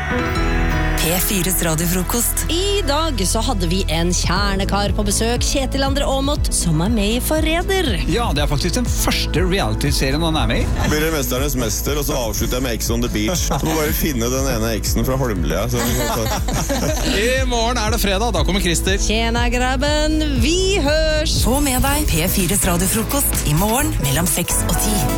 P4's radiofrokost. I dag så hadde vi en kjernekar på besøk, Kjetil André Aamodt, som med I Forræder. Ja, det faktisk den første reality-serien han med I. Blir det Mesternes mester, og så avslutter jeg med Ex on the Beach. Du må bare finne den ene eksen fra Holmlia. I morgen det fredag, da kommer Christer. Tjena grabben, vi hørs! Få med deg P4's radiofrokost I morgen mellom 6 og 10.